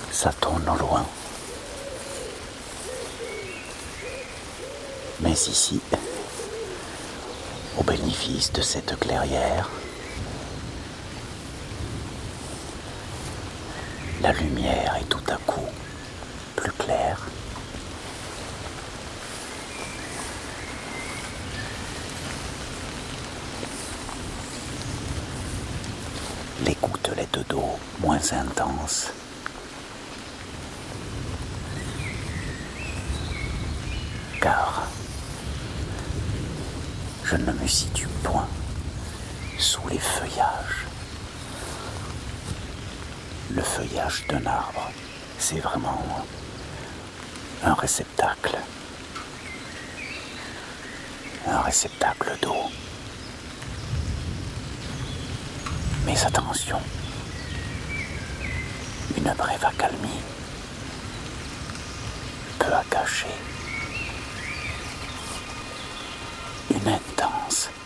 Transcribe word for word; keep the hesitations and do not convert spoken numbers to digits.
Ça tourne au loin. Mais ici, au bénéfice de cette clairière, la lumière est tout à coup plus claire. Les gouttelettes d'eau moins intenses. Car je ne me situe point sous les feuillages. Le feuillage d'un arbre, c'est vraiment un réceptacle. Un réceptacle d'eau. Mais attention, une brève accalmie peut cacher une intense